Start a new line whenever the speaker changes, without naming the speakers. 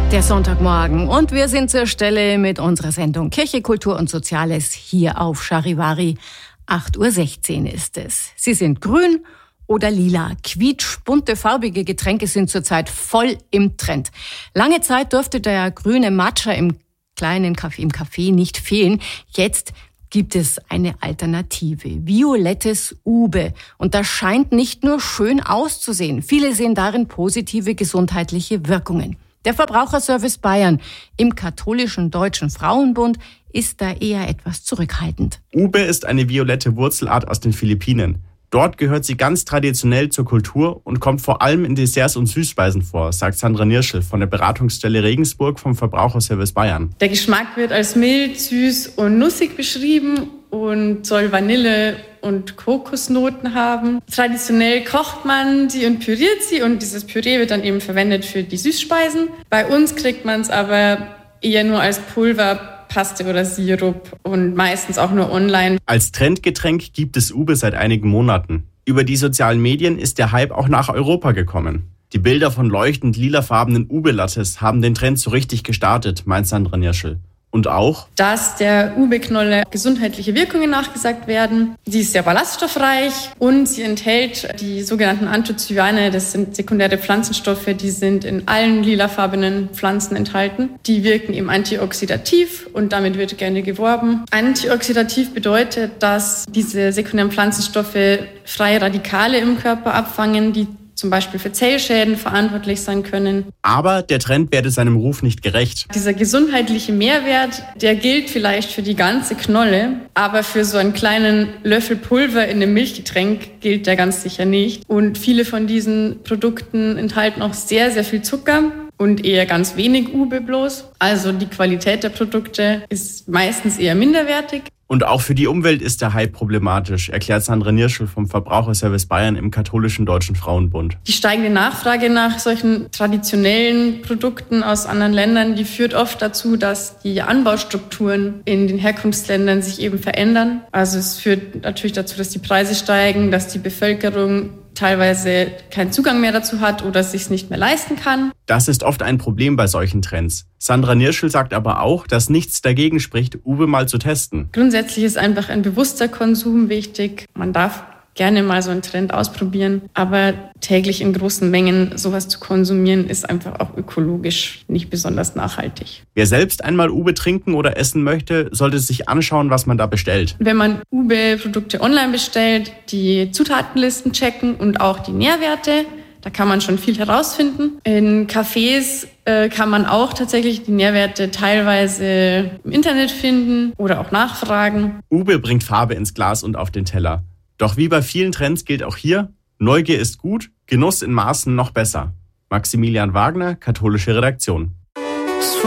Der Sonntagmorgen und wir sind zur Stelle mit unserer Sendung Kirche, Kultur und Soziales hier auf Charivari. 8.16 Uhr ist es. Sie sind grün oder lila. Quietschbunte, farbige Getränke sind zurzeit voll im Trend. Lange Zeit durfte der grüne Matcha im kleinen Café nicht fehlen. Jetzt gibt es eine Alternative. Violettes Ube. Und das scheint nicht nur schön auszusehen. Viele sehen darin positive gesundheitliche Wirkungen. Der Verbraucherservice Bayern im katholischen Deutschen Frauenbund ist da eher etwas zurückhaltend.
Ube ist eine violette Wurzelart aus den Philippinen. Dort gehört sie ganz traditionell zur Kultur und kommt vor allem in Desserts und Süßspeisen vor, sagt Sandra Nierschel von der Beratungsstelle Regensburg vom Verbraucherservice Bayern.
Der Geschmack wird als mild, süß und nussig beschrieben und soll Vanille- und Kokosnoten haben. Traditionell kocht man sie und püriert sie und dieses Püree wird dann eben verwendet für die Süßspeisen. Bei uns kriegt man es aber eher nur als Pulver, Paste oder Sirup und meistens auch nur online.
Als Trendgetränk gibt es Ube seit einigen Monaten. Über die sozialen Medien ist der Hype auch nach Europa gekommen. Die Bilder von leuchtend lilafarbenen Ube-Lattes haben den Trend so richtig gestartet, meint Sandra Nierschel. Und auch,
dass der Ube-Knolle gesundheitliche Wirkungen nachgesagt werden. Sie ist sehr ballaststoffreich und sie enthält die sogenannten Anthocyane. Das sind sekundäre Pflanzenstoffe, die sind in allen lilafarbenen Pflanzen enthalten. Die wirken eben antioxidativ und damit wird gerne geworben. Antioxidativ bedeutet, dass diese sekundären Pflanzenstoffe freie Radikale im Körper abfangen, die zum Beispiel für Zellschäden verantwortlich sein können.
Aber der Trend werde seinem Ruf nicht gerecht.
Dieser gesundheitliche Mehrwert, der gilt vielleicht für die ganze Knolle, aber für so einen kleinen Löffel Pulver in einem Milchgetränk gilt der ganz sicher nicht. Und viele von diesen Produkten enthalten auch sehr, sehr viel Zucker und eher ganz wenig Ube bloß. Also die Qualität der Produkte ist meistens eher minderwertig.
Und auch für die Umwelt ist der Hype problematisch, erklärt Sandra Nierschel vom Verbraucherservice Bayern im katholischen Deutschen Frauenbund.
Die steigende Nachfrage nach solchen traditionellen Produkten aus anderen Ländern, die führt oft dazu, dass die Anbaustrukturen in den Herkunftsländern sich eben verändern. Also es führt natürlich dazu, dass die Preise steigen, dass die Bevölkerung teilweise keinen Zugang mehr dazu hat oder es sich nicht mehr leisten kann.
Das ist oft ein Problem bei solchen Trends. Sandra Nierschel sagt aber auch, dass nichts dagegen spricht, Ube mal zu testen.
Grundsätzlich ist einfach ein bewusster Konsum wichtig. Man darf gerne mal so einen Trend ausprobieren, aber täglich in großen Mengen sowas zu konsumieren, ist einfach auch ökologisch nicht besonders nachhaltig.
Wer selbst einmal Ube trinken oder essen möchte, sollte sich anschauen, was man da bestellt.
Wenn man Ube-Produkte online bestellt, die Zutatenlisten checken und auch die Nährwerte, da kann man schon viel herausfinden. In Cafés kann man auch tatsächlich die Nährwerte teilweise im Internet finden oder auch nachfragen.
Ube bringt Farbe ins Glas und auf den Teller. Doch wie bei vielen Trends gilt auch hier, Neugier ist gut, Genuss in Maßen noch besser. Maximilian Wagner, katholische Redaktion.